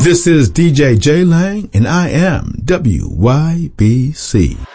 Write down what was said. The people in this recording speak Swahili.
This is DJ J Lang, and I am WYBC.